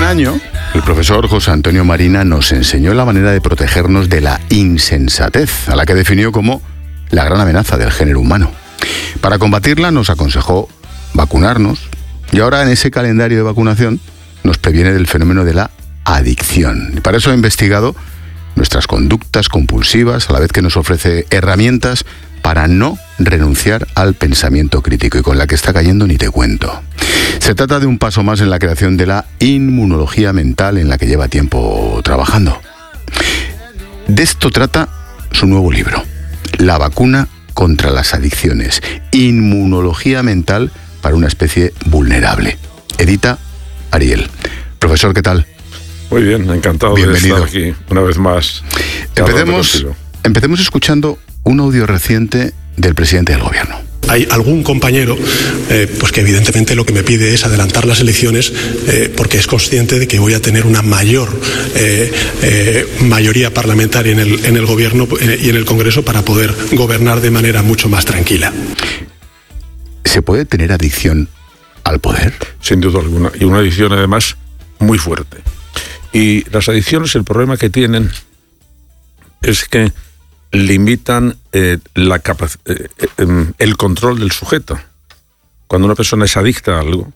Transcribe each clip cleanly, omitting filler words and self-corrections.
año, el profesor José Antonio Marina nos enseñó la manera de protegernos de la insensatez, a la que definió como la gran amenaza del género humano. Para combatirla nos aconsejó vacunarnos, y ahora en ese calendario de vacunación nos previene del fenómeno de la adicción. Y para eso ha investigado nuestras conductas compulsivas, a la vez que nos ofrece herramientas para no renunciar al pensamiento crítico, y con la que está cayendo ni te cuento. Se trata de un paso más en la creación de la inmunología mental, en la que lleva tiempo trabajando. De esto trata su nuevo libro, La vacuna contra las adicciones, inmunología mental para una especie vulnerable. Edita Ariel. Profesor, ¿qué tal? Muy bien, encantado Bienvenido. de estar aquí una vez más. Empecemos escuchando un audio reciente del presidente del gobierno. Hay algún compañero pues que evidentemente lo que me pide es adelantar las elecciones porque es consciente de que voy a tener una mayor mayoría parlamentaria en el gobierno y en el Congreso para poder gobernar de manera mucho más tranquila. ¿Se puede tener adicción al poder? Sin duda alguna, y una adicción además muy fuerte. Y las adicciones, el problema que tienen es que limitan el control del sujeto. Cuando una persona es adicta a algo,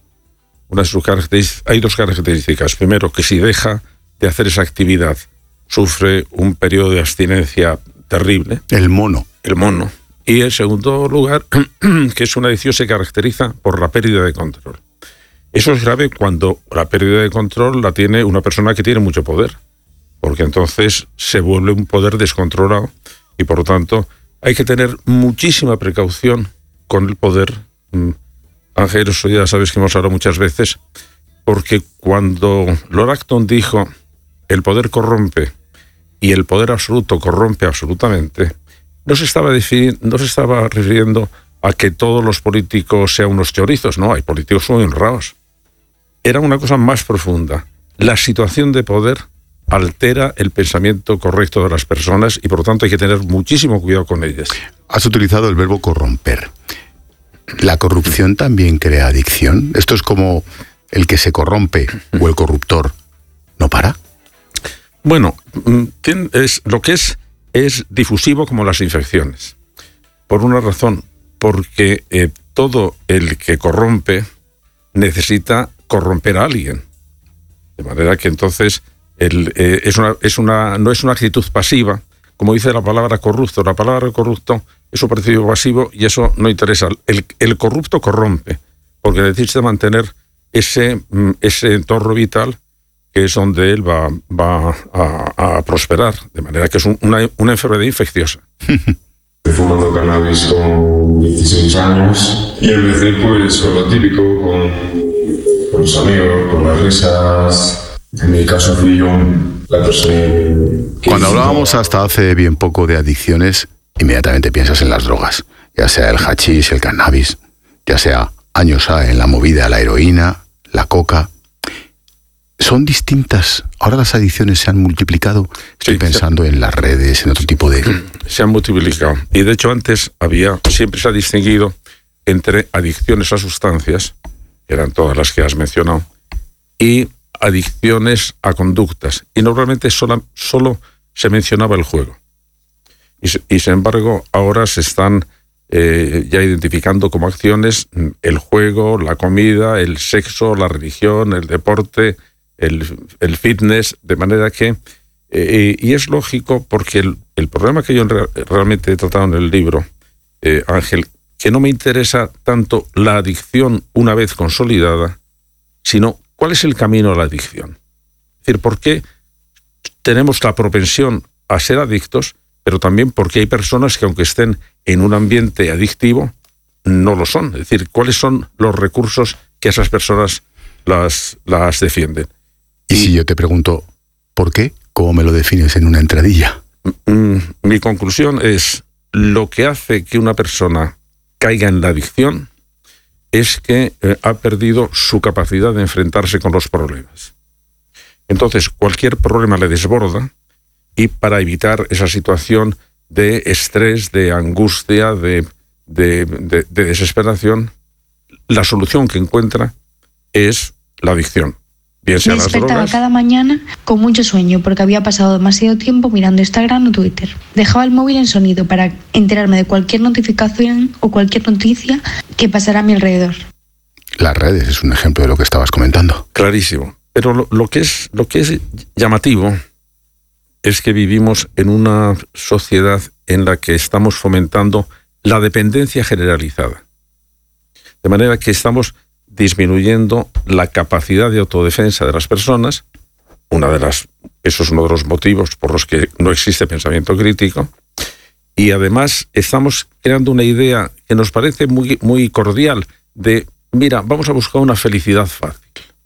hay dos características. Primero, que si deja de hacer esa actividad, sufre un periodo de abstinencia terrible. El mono. Y en segundo lugar, que es una adicción se caracteriza por la pérdida de control. Eso es grave cuando la pérdida de control la tiene una persona que tiene mucho poder, porque entonces se vuelve un poder descontrolado. Y por lo tanto, hay que tener muchísima precaución con el poder. Ángel, eso ya sabes que hemos hablado muchas veces, porque cuando Lord Acton dijo el poder corrompe y el poder absoluto corrompe absolutamente, no se estaba refiriendo a que todos los políticos sean unos chorizos. No, hay políticos muy honrados. Era una cosa más profunda. La situación de poder altera el pensamiento correcto de las personas y por lo tanto hay que tener muchísimo cuidado con ellas. Has utilizado el verbo corromper. ¿La corrupción también crea adicción? ¿Esto es como el que se corrompe o el corruptor no para? Bueno, lo que es difusivo como las infecciones. Por una razón, porque todo el que corrompe necesita corromper a alguien. De manera que entonces no es una actitud pasiva, como dice la palabra corrupto. La palabra corrupto es un parecido pasivo y eso no interesa. El corrupto corrompe, porque necesita mantener ese entorno vital que es donde él va a prosperar. De manera que es una enfermedad infecciosa. Estoy fumando cannabis con 16 años y empecé pues con lo típico, con los amigos, con las risas. En mi caso fui yo la persona que... Cuando hablábamos hasta hace bien poco de adicciones, inmediatamente piensas en las drogas, ya sea el hachís, el cannabis, ya sea años en la movida, la heroína, la coca. ¿Son distintas? Ahora las adicciones se han multiplicado. Estoy pensando en las redes, en otro tipo de... Se han multiplicado. Y de hecho antes siempre se ha distinguido entre adicciones a sustancias, que eran todas las que has mencionado, y adicciones a conductas. Y normalmente solo se mencionaba el juego. Y sin embargo, ahora se están ya identificando como acciones el juego, la comida, el sexo, la religión, el deporte, el fitness, de manera que... y es lógico porque el problema que yo realmente he tratado en el libro, Ángel, que no me interesa tanto la adicción una vez consolidada, sino cuál es el camino a la adicción. Es decir, por qué tenemos la propensión a ser adictos, pero también porque hay personas que aunque estén en un ambiente adictivo, no lo son. Es decir, cuáles son los recursos que esas personas las defienden. Y si yo te pregunto, ¿por qué? ¿Cómo me lo defines en una entradilla? Mi conclusión es, lo que hace que una persona caiga en la adicción es que ha perdido su capacidad de enfrentarse con los problemas. Entonces, cualquier problema le desborda y para evitar esa situación de estrés, de angustia, de desesperación, la solución que encuentra es la adicción. bien sea Me las despertaba drogas. cada mañana con mucho sueño porque había pasado demasiado tiempo mirando Instagram o Twitter. Dejaba el móvil en sonido para enterarme de cualquier notificación o cualquier noticia que pasara a mi alrededor. Las redes es un ejemplo de lo que estabas comentando. Clarísimo. Pero lo que es llamativo es que vivimos en una sociedad en la que estamos fomentando la dependencia generalizada. De manera que estamos disminuyendo la capacidad de autodefensa de las personas. Eso es uno de los motivos por los que no existe pensamiento crítico. Y además estamos creando una idea que nos parece muy, muy cordial de, mira, vamos a buscar una felicidad fácil.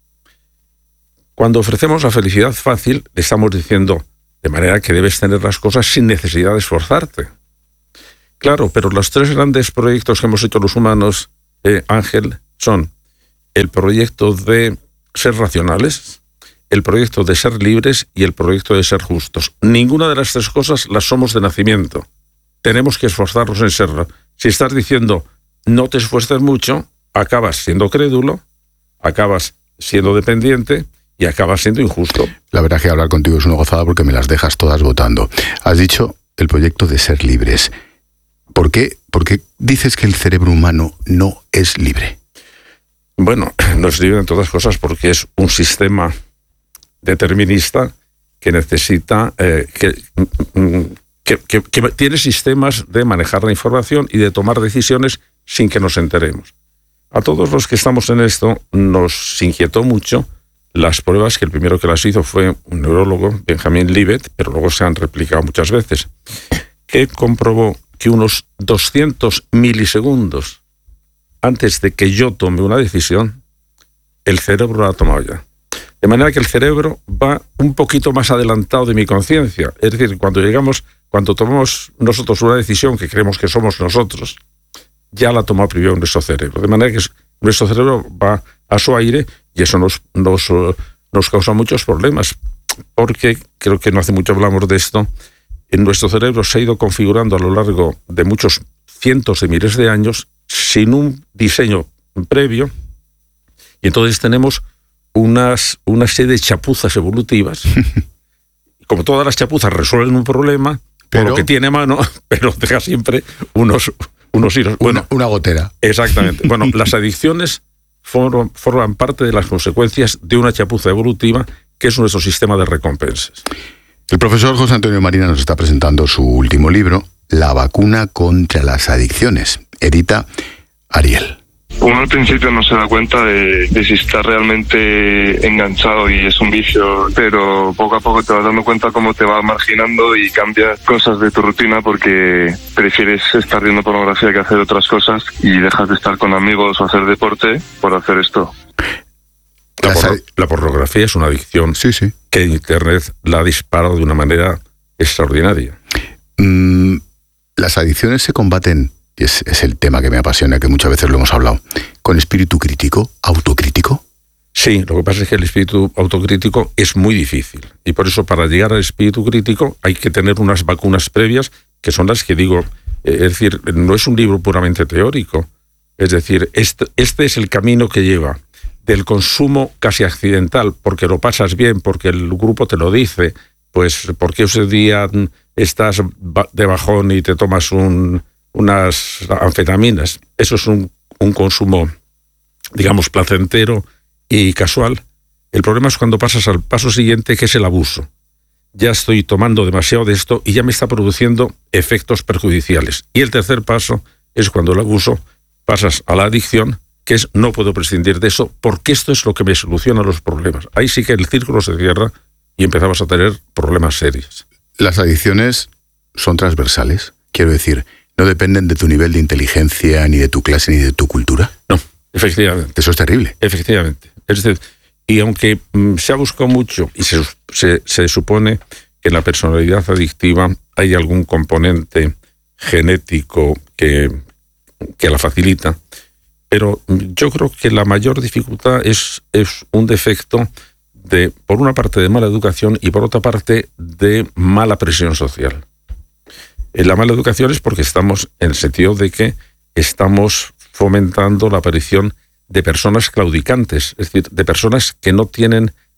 Cuando ofrecemos la felicidad fácil, le estamos diciendo de manera que debes tener las cosas sin necesidad de esforzarte. Claro, pero los 3 grandes proyectos que hemos hecho los humanos, Ángel, son el proyecto de ser racionales, el proyecto de ser libres y el proyecto de ser justos. Ninguna de las 3 cosas las somos de nacimiento. Tenemos que esforzarnos en serlo. Si estás diciendo no te esfuerces mucho, acabas siendo crédulo, acabas siendo dependiente y acabas siendo injusto. La verdad es que hablar contigo es una gozada porque me las dejas todas votando. Has dicho el proyecto de ser libres. ¿Por qué dices que el cerebro humano no es libre? Bueno, no es libre en todas cosas porque es un sistema determinista que necesita, que tiene sistemas de manejar la información y de tomar decisiones sin que nos enteremos. A todos los que estamos en esto nos inquietó mucho las pruebas, que el primero que las hizo fue un neurólogo, Benjamin Libet, pero luego se han replicado muchas veces, que comprobó que unos 200 milisegundos antes de que yo tome una decisión, el cerebro la ha tomado ya. De manera que el cerebro va un poquito más adelantado de mi conciencia. Es decir, cuando tomamos nosotros una decisión que creemos que somos nosotros, ya la tomó primero nuestro cerebro. De manera que nuestro cerebro va a su aire y eso nos causa muchos problemas. Porque creo que no hace mucho hablamos de esto. En nuestro cerebro se ha ido configurando a lo largo de muchos cientos de miles de años sin un diseño previo. Y entonces tenemos una serie de chapuzas evolutivas. Como todas las chapuzas resuelven un problema, por lo que tiene a mano, pero deja siempre unos hilos. Bueno, una gotera. Exactamente. Bueno, las adicciones forman parte de las consecuencias de una chapuza evolutiva que es nuestro sistema de recompensas. El profesor José Antonio Marina nos está presentando su último libro, La vacuna contra las adicciones. Edita Ariel. Uno al principio no se da cuenta de si está realmente enganchado y es un vicio, pero poco a poco te vas dando cuenta cómo te va marginando y cambias cosas de tu rutina porque prefieres estar viendo pornografía que hacer otras cosas y dejas de estar con amigos o hacer deporte por hacer esto. La pornografía es una adicción que Internet la ha disparado de una manera extraordinaria. Las adicciones se combaten, y es el tema que me apasiona, que muchas veces lo hemos hablado, con espíritu crítico, autocrítico. Sí, lo que pasa es que el espíritu autocrítico es muy difícil. Y por eso, para llegar al espíritu crítico, hay que tener unas vacunas previas, que son las que digo. Es decir, no es un libro puramente teórico. Es decir, este es el camino que lleva del consumo casi accidental, porque lo pasas bien, porque el grupo te lo dice, pues porque ese día estás de bajón y te tomas unas anfetaminas. Eso es un consumo, digamos, placentero y casual. El problema es cuando pasas al paso siguiente, que es el abuso. Ya estoy tomando demasiado de esto y ya me está produciendo efectos perjudiciales. Y el tercer paso es cuando el abuso pasas a la adicción, que es no puedo prescindir de eso porque esto es lo que me soluciona los problemas. Ahí sí que el círculo se cierra y empezamos a tener problemas serios. Las adicciones son transversales, quiero decir, no dependen de tu nivel de inteligencia, ni de tu clase, ni de tu cultura. No, efectivamente. Eso es terrible. Efectivamente. Es decir, y aunque se ha buscado mucho y se supone que en la personalidad adictiva hay algún componente genético que la facilita, pero yo creo que la mayor dificultad es un defecto por una parte de mala educación y por otra parte de mala presión social. La mala educación es porque estamos en el sentido de que estamos fomentando la aparición de personas claudicantes, es decir, de personas que no tienen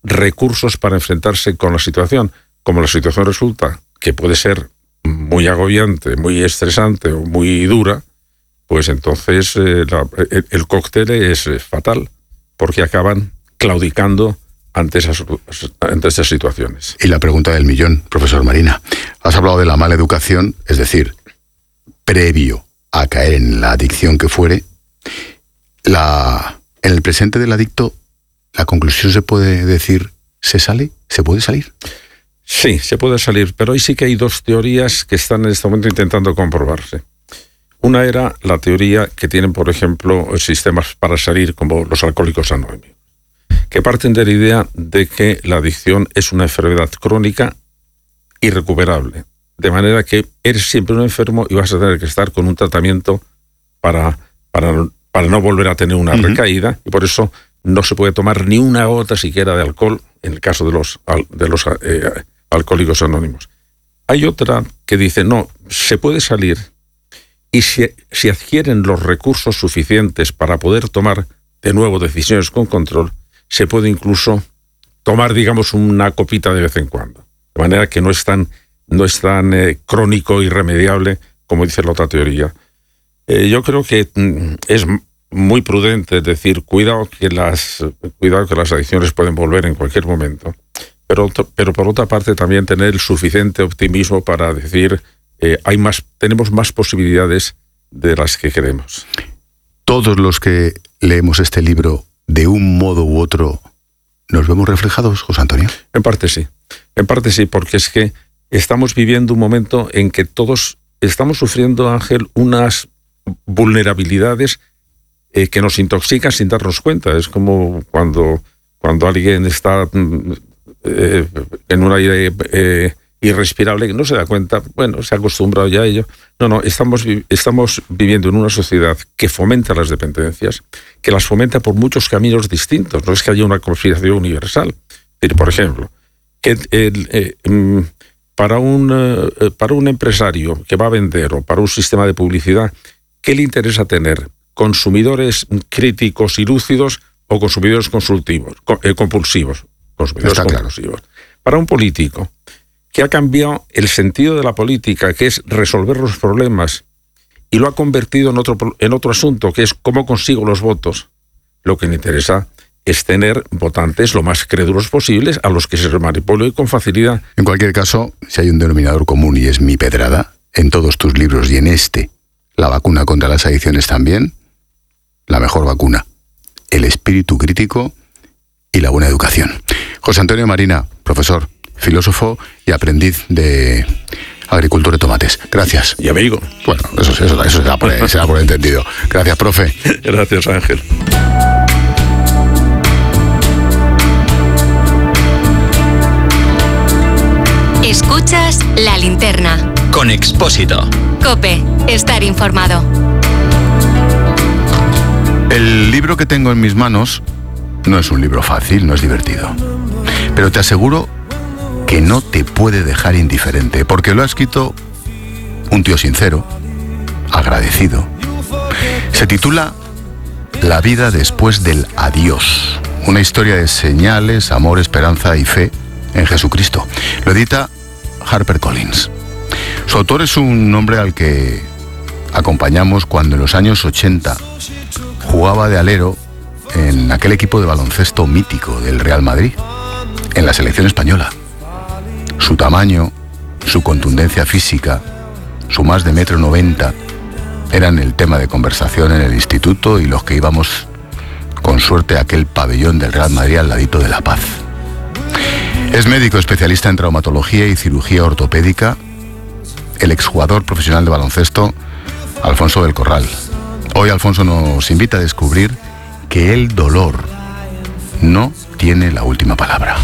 recursos para enfrentarse con la situación. Como la situación resulta que puede ser muy agobiante, muy estresante o muy dura, pues entonces el cóctel es fatal, porque acaban claudicando ante esas situaciones. Y la pregunta del millón, profesor Marina. Has hablado de la mala educación, es decir, previo a caer en la adicción que fuere. En el presente del adicto, la conclusión se puede decir, ¿se puede salir? Sí, se puede salir, pero ahí sí que hay dos teorías que están en este momento intentando comprobarse. Una era la teoría que tienen, por ejemplo, sistemas para salir, como los alcohólicos anónimos, que parten de la idea de que la adicción es una enfermedad crónica irrecuperable, de manera que eres siempre un enfermo y vas a tener que estar con un tratamiento para no volver a tener una recaída, y por eso no se puede tomar ni una gota siquiera de alcohol en el caso de los alcohólicos anónimos. Hay otra que dice, no, se puede salir, y si adquieren los recursos suficientes para poder tomar de nuevo decisiones con control, se puede incluso tomar, digamos, una copita de vez en cuando. De manera que no es tan crónico, irremediable, como dice la otra teoría. Yo creo que es muy prudente decir, cuidado que las adicciones pueden volver en cualquier momento. Pero por otra parte también tener el suficiente optimismo para decir, tenemos más posibilidades de las que queremos. Todos los que leemos este libro, de un modo u otro, ¿nos vemos reflejados, José Antonio? En parte sí, porque es que estamos viviendo un momento en que todos estamos sufriendo, Ángel, unas vulnerabilidades que nos intoxican sin darnos cuenta. Es como cuando alguien está en un aire irrespirable que no se da cuenta, bueno, se ha acostumbrado ya a ello. No, estamos viviendo en una sociedad que fomenta las dependencias, que las fomenta por muchos caminos distintos. No es que haya una conspiración universal. Por ejemplo, que para un empresario que va a vender, o para un sistema de publicidad, ¿qué le interesa tener? ¿Consumidores críticos y lúcidos o consumidores compulsivos? Consumidores compulsivos. Claro. Para un político que ha cambiado el sentido de la política, que es resolver los problemas, y lo ha convertido en otro asunto, que es cómo consigo los votos, lo que le interesa es tener votantes lo más crédulos posibles, a los que se manipule con facilidad. En cualquier caso, si hay un denominador común, y es mi pedrada, en todos tus libros y en la vacuna contra las adicciones también, la mejor vacuna, el espíritu crítico y la buena educación. José Antonio Marina, profesor, filósofo y aprendiz de agricultor de tomates. Gracias. Y amigo. Bueno, eso se da por entendido. Gracias, profe. Gracias, Ángel. Escuchas La Linterna. Con Expósito. COPE. Estar informado. El libro que tengo en mis manos no es un libro fácil, no es divertido. Pero te aseguro que no te puede dejar indiferente, porque lo ha escrito un tío sincero, agradecido. Se titula La vida después del adiós, una historia de señales, amor, esperanza y fe en Jesucristo. Lo edita HarperCollins. Su autor es un hombre al que acompañamos cuando en los años 80 jugaba de alero en aquel equipo de baloncesto mítico del Real Madrid, en la selección española. Su tamaño, su contundencia física, su más de 1,90 m eran el tema de conversación en el instituto y los que íbamos con suerte a aquel pabellón del Real Madrid al ladito de La Paz. Es médico especialista en traumatología y cirugía ortopédica, el exjugador profesional de baloncesto Alfonso del Corral. Hoy Alfonso nos invita a descubrir que el dolor no tiene la última palabra.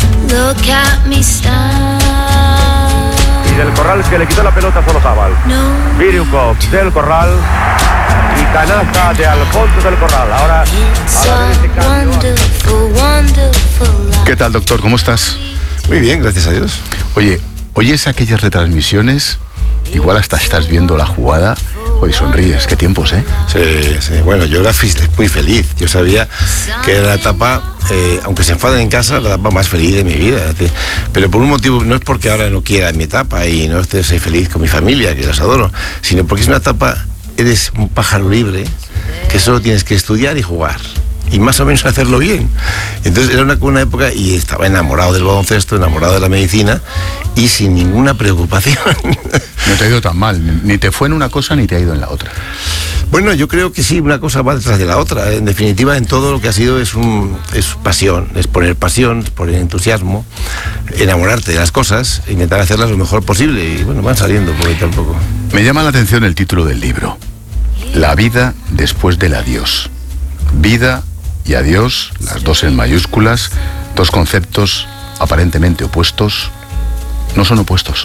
Y Del Corral, que le quitó la pelota solo Zabal. Viriukov, Del Corral y canasta de Alfonso del Corral. Ahora este cambio. ¿Qué tal, doctor? ¿Cómo estás? Muy bien, gracias a Dios. Oye, ¿oyes aquellas retransmisiones? Igual hasta estás viendo la jugada Hoy sonríes, qué tiempos, ¿eh? Sí. Bueno, yo era muy feliz. Yo sabía que era la etapa, aunque se enfaden en casa, la etapa más feliz de mi vida. Pero por un motivo, no es porque ahora no quiera mi etapa y no esté feliz con mi familia, que los adoro, sino porque es una etapa, eres un pájaro libre, que solo tienes que estudiar y jugar. Y más o menos hacerlo bien. Entonces era una época, y estaba enamorado del baloncesto, enamorado de la medicina, y sin ninguna preocupación. No te ha ido tan mal, ni te fue en una cosa ni te ha ido en la otra. Bueno, yo creo que sí, una cosa va detrás de la otra. En definitiva, en todo lo que ha sido es pasión, es poner pasión, poner entusiasmo, enamorarte de las cosas, intentar hacerlas lo mejor posible, y bueno, van saliendo poquito a poco. Me llama la atención el título del libro, La vida después del adiós. Vida y adiós, las dos en mayúsculas, dos conceptos aparentemente opuestos. No son opuestos.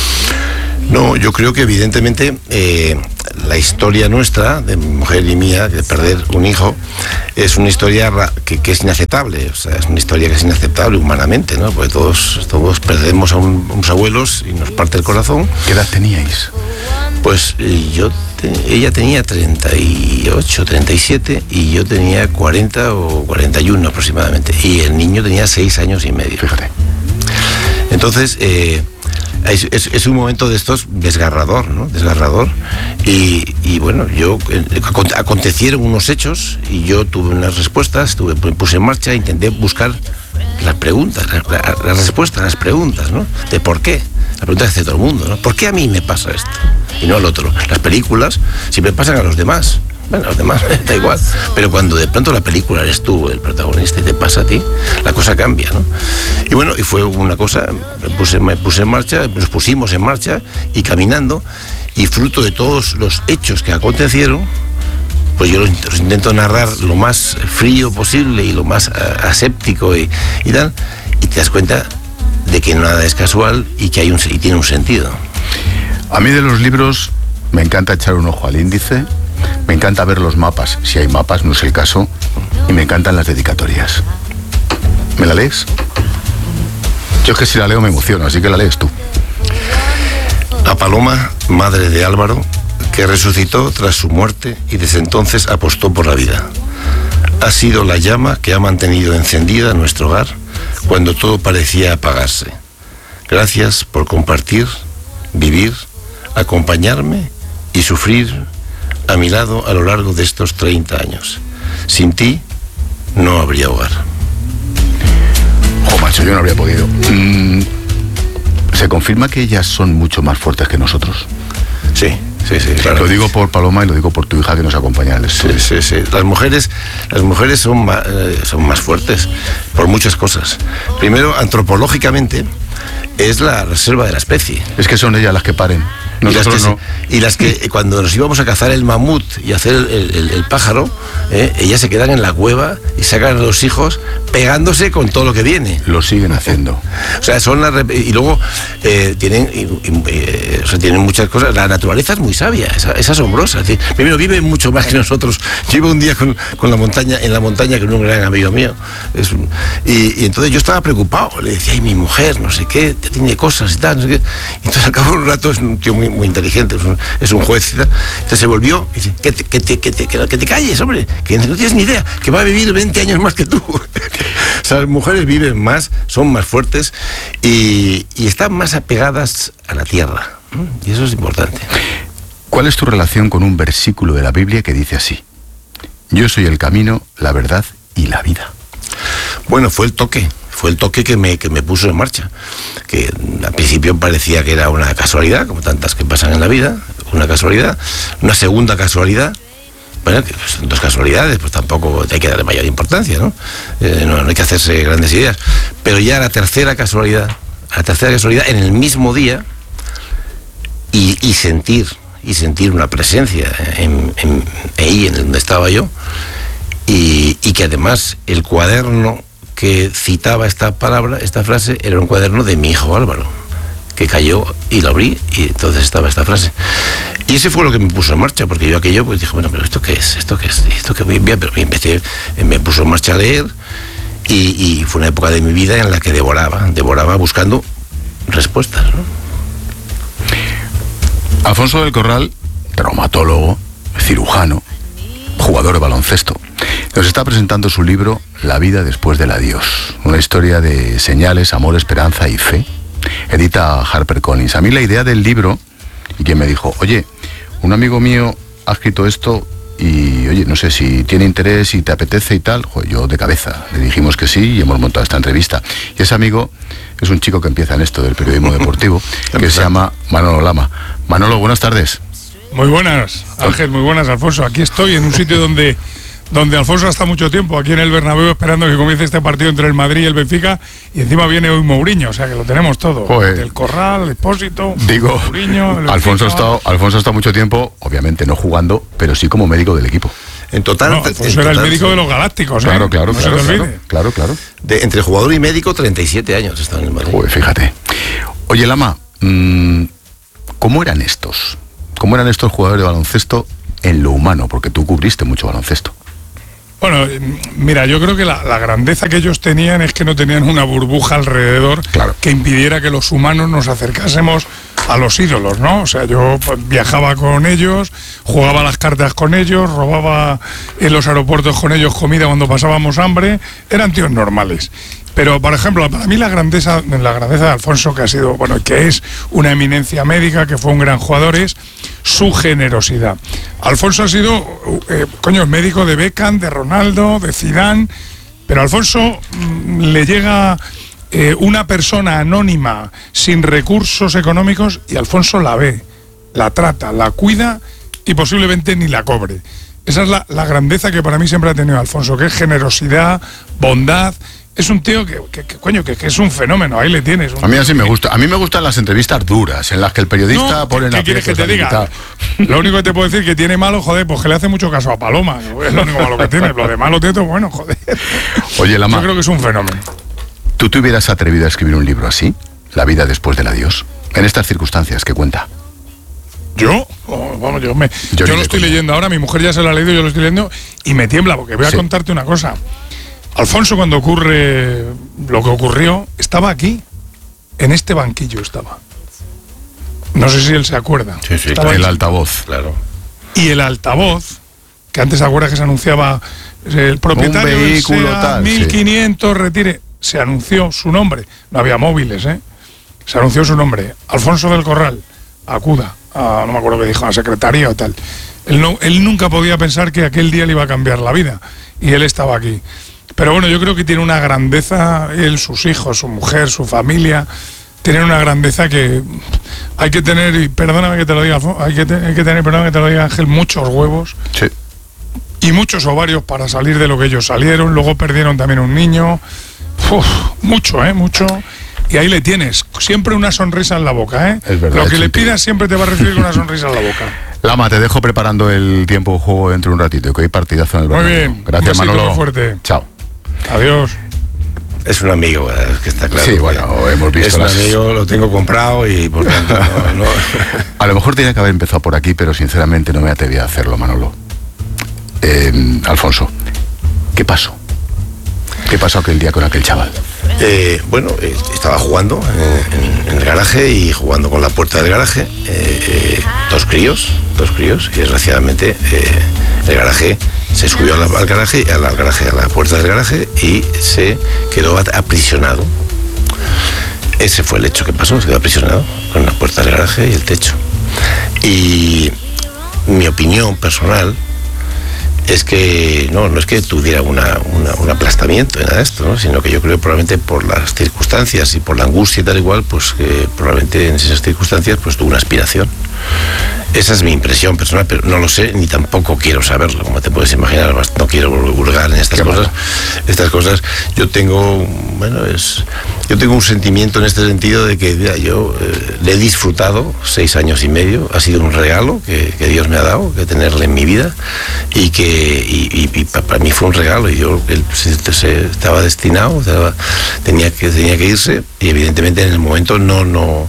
No, yo creo que evidentemente la historia nuestra, de mi mujer y mía, de perder un hijo, es una historia que es inaceptable. O sea, es una historia que es inaceptable humanamente, ¿no? Porque todos perdemos a unos abuelos y nos parte el corazón. ¿Qué edad teníais? Pues ella tenía 38, 37 y yo tenía 40 o 41 aproximadamente. Y el niño tenía 6 años y medio. Fíjate. Entonces, es un momento de estos desgarrador, ¿no? Desgarrador. Y bueno, acontecieron unos hechos y yo tuve unas respuestas, me puse en marcha, intenté buscar las preguntas, las respuestas a las preguntas, ¿no? De por qué. La pregunta que hace todo el mundo, ¿no? ¿Por qué a mí me pasa esto y no al otro? Las películas siempre pasan a los demás. Bueno, a los demás da igual. Pero cuando de pronto la película eres tú el protagonista y te pasa a ti, la cosa cambia, ¿no? Y bueno, y fue una cosa, me puse en marcha, nos pusimos en marcha y caminando, y fruto de todos los hechos que acontecieron, pues yo los intento narrar lo más frío posible y lo más aséptico y tal, y te das cuenta de que nada es casual y que y tiene un sentido. A mí de los libros me encanta echar un ojo al índice, me encanta ver los mapas, si hay mapas, no es el caso, y me encantan las dedicatorias. ¿Me la lees? Yo es que si la leo me emociono, así que la lees tú. A Paloma, madre de Álvaro, que resucitó tras su muerte y desde entonces apostó por la vida. Ha sido la llama que ha mantenido encendida nuestro hogar cuando todo parecía apagarse. Gracias por compartir, vivir, acompañarme y sufrir a mi lado a lo largo de estos 30 años. Sin ti no habría hogar. Macho, yo no habría podido. ¿Se confirma que ellas son mucho más fuertes que nosotros? Sí, claro. Lo digo por Paloma y lo digo por tu hija que nos acompaña en el estudio. Sí. Las mujeres son más fuertes por muchas cosas. Primero, antropológicamente, es la reserva de la especie. Es que son ellas las que paren. Nosotros no. Y las que cuando nos íbamos a cazar el mamut y hacer el pájaro, ellas se quedan en la cueva y sacan a los hijos pegándose con todo lo que viene. Lo siguen haciendo. O sea, y luego tienen muchas cosas. La naturaleza es muy sabia, es asombrosa. Es decir, primero, vive mucho más que nosotros. Yo iba un día en la montaña con un gran amigo mío. Y entonces yo estaba preocupado. Le decía, ay, mi mujer, no sé qué, tiene cosas y tal, no sé qué. Y entonces al cabo de un rato, es un tío muy inteligente, es un juez y tal. Entonces se volvió y dice, que te calles, hombre, que no tienes ni idea, que va a vivir 20 años más que tú. O sea, las mujeres viven más, son más fuertes y están más apegadas a la tierra. Y eso es importante. ¿Cuál es tu relación con un versículo de la Biblia que dice así? Yo soy el camino, la verdad y la vida. Bueno, fue el toque que me puso en marcha, que al principio parecía que era una casualidad, como tantas que pasan en la vida, una casualidad, una segunda casualidad. Bueno, que son dos casualidades, pues tampoco hay que darle mayor importancia, ¿no? No hay que hacerse grandes ideas. Pero ya la tercera casualidad en el mismo día, y sentir una presencia ahí en donde estaba yo, y que además el cuaderno que citaba esta frase, era un cuaderno de mi hijo Álvaro, que cayó y lo abrí y entonces estaba esta frase. Y ese fue lo que me puso en marcha, porque yo aquello pues dije, bueno, pero ¿esto qué es? ¿Esto qué voy a enviar? Pero me puso en marcha a leer y fue una época de mi vida en la que devoraba buscando respuestas, ¿no? Alfonso del Corral traumatólogo, cirujano, jugador de baloncesto. Nos está presentando su libro La vida después del adiós, una historia de señales, amor, esperanza y fe. Edita HarperCollins. A mí la idea del libro, y quien me dijo, oye, un amigo mío ha escrito esto y, oye, no sé si tiene interés y te apetece y tal, joder, yo de cabeza. Le dijimos que sí y hemos montado esta entrevista. Y ese amigo es un chico que empieza en esto del periodismo deportivo, que se llama Manolo Lama. Manolo, buenas tardes. Muy buenas, Ángel, muy buenas, Alfonso. Aquí estoy en un sitio donde Alfonso está mucho tiempo, aquí en el Bernabéu, esperando que comience este partido entre el Madrid y el Benfica, y encima viene hoy Mourinho, o sea que lo tenemos todo. Joder. El Corral, el Expósito, digo, Mourinho, el Alfonso ha estado mucho tiempo, obviamente no jugando, pero sí como médico del equipo. En total, no, Alfonso era el médico de los Galácticos, claro, claro. Entre jugador y médico, 37 años está en el Madrid. Joder, fíjate. Oye, Lama, ¿cómo eran estos? ¿Cómo eran estos jugadores de baloncesto en lo humano? Porque tú cubriste mucho baloncesto. Bueno, mira, yo creo que la grandeza que ellos tenían es que no tenían una burbuja alrededor que impidiera que los humanos nos acercásemos a los ídolos, ¿no? O sea, yo viajaba con ellos, jugaba las cartas con ellos, robaba en los aeropuertos con ellos comida cuando pasábamos hambre, eran tíos normales. Pero, por ejemplo, para mí la grandeza de Alfonso, que ha sido, bueno, que es una eminencia médica, que fue un gran jugador, es su generosidad. Alfonso ha sido, médico de Beckham, de Ronaldo, de Zidane, pero a Alfonso le llega una persona anónima, sin recursos económicos, y Alfonso la ve, la trata, la cuida y posiblemente ni la cobre. Esa es la grandeza que para mí siempre ha tenido Alfonso, que es generosidad, bondad. Es un tío que es un fenómeno, ahí le tienes. A mí así me gusta. A mí me gustan las entrevistas duras, en las que el periodista pone ¿qué quieres que te diga? Lo único que te puedo decir que tiene malo, joder, pues que le hace mucho caso a Paloma. Es lo único malo que tiene. Lo de malo tiene, bueno, joder. Oye, Lama, yo creo que es un fenómeno. ¿Tú te hubieras atrevido a escribir un libro así? La vida después del adiós. En estas circunstancias que cuenta. ¿Yo? Bueno, yo lo estoy leyendo ahora, mi mujer ya se lo ha leído, yo lo estoy leyendo y me tiembla, porque voy a contarte una cosa. Alfonso, cuando ocurre lo que ocurrió, estaba aquí, en este banquillo estaba. No sé si él se acuerda. Sí, estaba el altavoz. Claro. Y el altavoz, que antes, ¿se acuerda que se anunciaba el propietario un vehículo del SEA, tal, 1500, retire? Se anunció su nombre. No había móviles, ¿eh? Se anunció su nombre. Alfonso del Corral, acuda. No me acuerdo qué dijo, a la secretaría o tal. Él nunca podía pensar que aquel día le iba a cambiar la vida. Y él estaba aquí. Pero bueno, yo creo que tiene una grandeza, él, sus hijos, su mujer, su familia, tienen una grandeza que hay que tener, y perdóname que te lo diga, hay que tener, perdóname que te lo diga, Ángel, muchos huevos y muchos ovarios para salir de lo que ellos salieron. Luego perdieron también un niño. Mucho. Y ahí le tienes, siempre una sonrisa en la boca, ¿eh? Es verdad, lo que le pidas siempre te va a recibir con una sonrisa en la boca. Lama, te dejo preparando el tiempo de juego dentro de un ratito, que hay partidazo en el Bernabéu. Muy bien. Gracias, Manolo. Fuerte. Chao. Adiós. Es un amigo, que está claro. Sí, bueno, hemos visto. Es un amigo, lo tengo comprado y por tanto no. A lo mejor tenía que haber empezado por aquí, pero sinceramente no me atreví a hacerlo, Manolo. Alfonso, ¿qué pasó? ¿Qué pasó aquel día con aquel chaval? Estaba jugando en el garaje y jugando con la puerta del garaje. Dos críos, y desgraciadamente el garaje se subió a la puerta del garaje y se quedó aprisionado. Ese fue el hecho que pasó, se quedó aprisionado con la puerta del garaje y el techo. Y mi opinión personal es que no es que tuviera un aplastamiento en nada de esto, ¿no? Sino que yo creo que probablemente por las circunstancias y por la angustia y tal igual, pues que probablemente en esas circunstancias pues tuvo una aspiración. Esa es mi impresión personal, pero no lo sé ni tampoco quiero saberlo, como te puedes imaginar. No quiero vulgar en estas cosas. Estas cosas, yo tengo un sentimiento en este sentido de que yo le he disfrutado 6 años y medio. Ha sido un regalo que Dios me ha dado, que tenerle en mi vida, y para mí fue un regalo. Y yo él estaba destinado, tenía que irse, y evidentemente en el momento no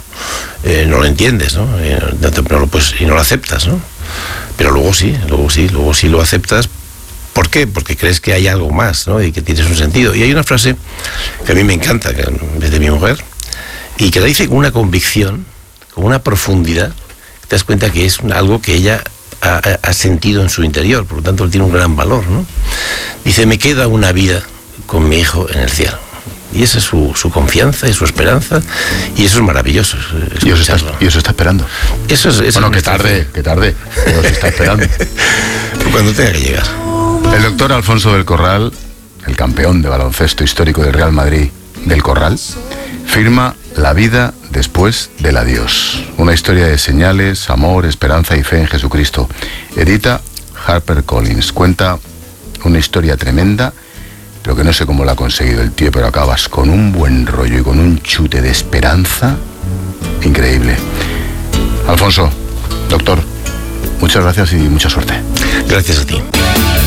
lo entiendes, ¿no? Y no lo aceptas, ¿no? Pero luego sí lo aceptas. ¿Por qué? Porque crees que hay algo más, ¿no? Y que tienes un sentido. Y hay una frase que a mí me encanta, que es de mi mujer, y que la dice con una convicción, con una profundidad. Te das cuenta que es algo que ella ha sentido en su interior, por lo tanto él tiene un gran valor, ¿no? Dice, me queda una vida con mi hijo en el cielo. Y esa es su confianza y su esperanza, y eso es maravilloso. Y os está esperando. Eso es bueno, que tarde, pero os está esperando. Cuando tenga que llegar. El doctor Alfonso del Corral, el campeón de baloncesto histórico del Real Madrid del Corral, firma La vida después del adiós. Una historia de señales, amor, esperanza y fe en Jesucristo. Edita HarperCollins. Cuenta una historia tremenda, pero que no sé cómo la ha conseguido el tío, pero acabas con un buen rollo y con un chute de esperanza increíble. Alfonso, doctor, muchas gracias y mucha suerte. Gracias a ti.